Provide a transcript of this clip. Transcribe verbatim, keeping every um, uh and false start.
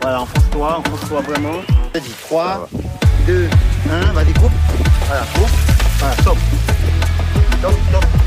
Voilà, enfonce-toi, enfonce-toi vraiment. Vas-y, trois, deux, un, vas-y, coupe. Voilà, coupe. Voilà, stop. Stop, stop.